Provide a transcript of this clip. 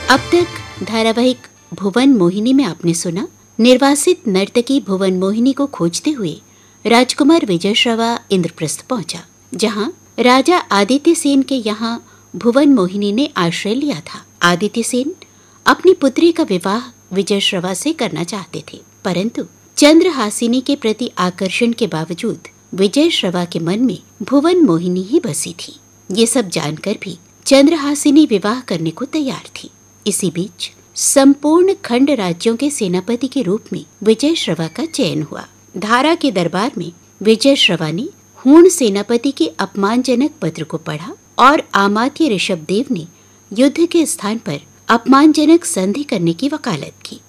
अब तक धारावाहिक भुवन मोहिनी में आपने सुना, निर्वासित नर्तकी भुवन मोहिनी को खोजते हुए राजकुमार विजय श्रवा इंद्रप्रस्थ पहुंचा, जहां राजा आदित्य सेन के यहाँ भुवन मोहिनी ने आश्रय लिया था। आदित्य सेन अपनी पुत्री का विवाह विजय श्रवा से करना चाहते थे, परंतु चंद्रहासिनी के प्रति आकर्षण के बावजूद विजय श्रवा के मन में भुवन मोहिनी ही बसी थी। ये सब जानकर भी चंद्रहासिनी विवाह करने को तैयार थी। इसी बीच संपूर्ण खंड राज्यों के सेनापति के रूप में विजय श्रवा का चयन हुआ। धारा के दरबार में विजय श्रवा ने हूण सेनापति के अपमानजनक पत्र को पढ़ा और अमात्य ऋषभदेव ने युद्ध के स्थान पर अपमानजनक संधि करने की वकालत की।